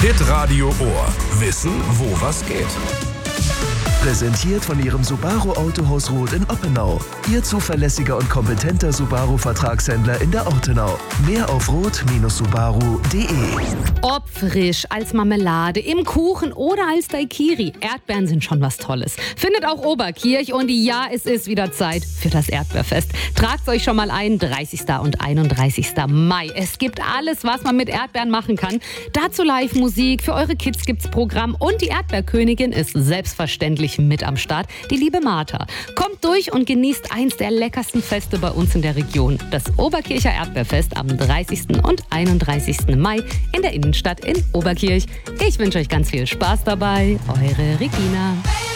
Hitradio Ohr. Wissen, wo was geht. Präsentiert von Ihrem Subaru Autohaus Roth in Oppenau. Ihr zuverlässiger und kompetenter Subaru-Vertragshändler in der Ortenau. Mehr auf roth-subaru.de. Ob frisch, als Marmelade, im Kuchen oder als Daiquiri. Erdbeeren sind schon was Tolles. Findet auch Oberkirch und ja, es ist wieder Zeit für das Erdbeerfest. Tragt euch schon mal ein, 30. und 31. Mai. Es gibt alles, was man mit Erdbeeren machen kann. Dazu Live-Musik, für eure Kids gibt's Programm und die Erdbeerkönigin ist selbstverständlich mit am Start, die liebe Martha. Kommt durch und genießt eins der leckersten Feste bei uns in der Region. Das Oberkircher Erdbeerfest am 30. und 31. Mai in der Innenstadt in Oberkirch. Ich wünsche euch ganz viel Spaß dabei. Eure Regina.